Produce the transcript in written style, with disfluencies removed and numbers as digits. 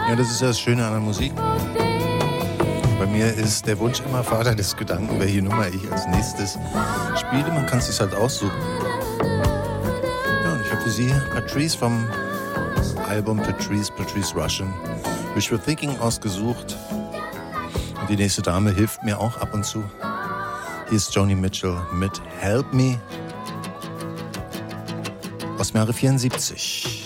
Ja, das ist ja das Schöne an der Musik. Bei mir ist der Wunsch immer Vater des Gedanken, welche Nummer ich als nächstes spiele. Man kann es sich halt aussuchen. Ja, und ich habe für Sie Patrice vom Album Patrice Russian, Which We're Thinking, ausgesucht. Und die nächste Dame hilft mir auch ab und zu. Hier ist Joni Mitchell mit Help Me aus dem Jahre 74.